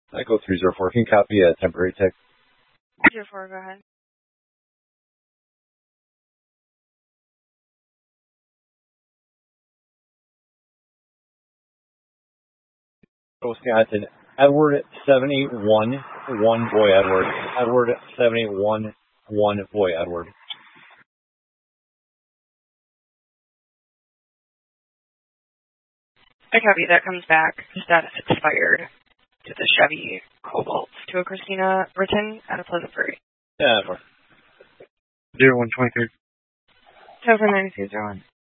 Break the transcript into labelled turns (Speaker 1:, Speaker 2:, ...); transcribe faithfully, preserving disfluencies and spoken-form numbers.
Speaker 1: Echo three zero four. Can you copy a temporary tech?
Speaker 2: zero four, go ahead.
Speaker 1: Wisconsin. Edward seven eight one one boy Edward. Edward seven eight one one boy Edward.
Speaker 2: I copy. That comes back. Status expired to the Chevy Cobalt to a Christina Britton out of Pleasant Prairie.
Speaker 1: Yeah, Edward.
Speaker 3: zero one twenty-three.
Speaker 2: Token ninety-two zero one.